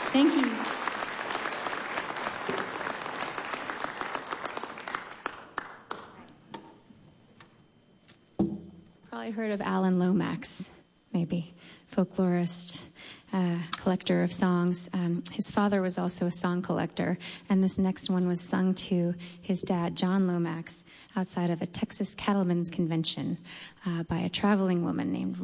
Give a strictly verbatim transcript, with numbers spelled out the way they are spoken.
Thank you. Probably heard of Alan Lomax, maybe, folklorist, uh, collector of songs. Um, his father was also a song collector, and this next one was sung to his dad, John Lomax, outside of a Texas cattlemen's convention uh, by a traveling woman named